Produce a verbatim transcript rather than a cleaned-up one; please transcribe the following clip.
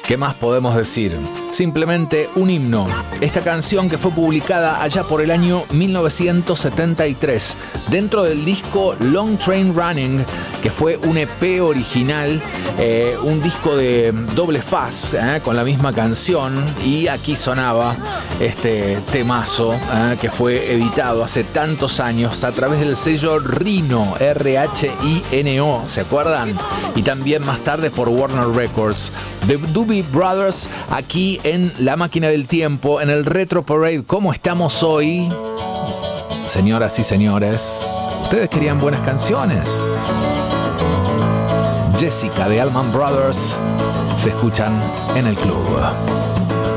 ¿Qué más podemos decir? Simplemente un himno. Esta canción que fue publicada allá por el año mil novecientos setenta y tres dentro del disco Long Train Running, que fue un E P original, eh, un disco de doble faz eh, con la misma canción, y aquí sonaba este temazo eh, que fue editado hace tantos años a través del sello Rhino, R H I N O, ¿se acuerdan? Y también más tarde por Warner Records. The Doobie Brothers aquí en La Máquina del Tiempo, en el Retro Parade. ¿Cómo estamos hoy? Señoras y señores, ¿ustedes querían buenas canciones? Jessica de Allman Brothers se escuchan en el club.